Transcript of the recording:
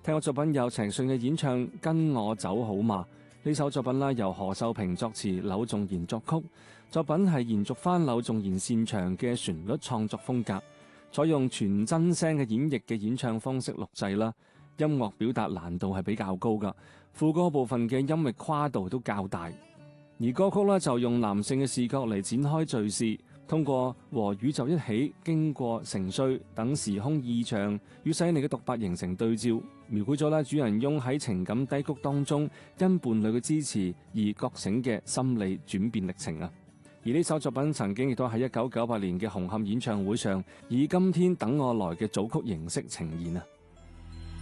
聽過作品有陳奕迅嘅演唱《跟我走好嗎》。呢首作品由何秀萍作詞，柳重言作曲。作品係延續翻柳重言擅長嘅旋律創作風格，採用全真聲嘅演繹嘅演唱方式錄製啦。音樂表達難度係比較高噶，副歌部分嘅音域跨度都較大。而歌曲就用男性嘅視角嚟展開敘事，通過和宇宙一起經過成歲等時空意象與細膩嘅獨白形成對照，描繪咗主人翁喺情感低谷當中因伴侶嘅支持而覺醒嘅心理轉變歷程啊！而呢首作品曾經亦都喺1998年嘅紅磡演唱會上以今天等我來嘅組曲形式呈現啊！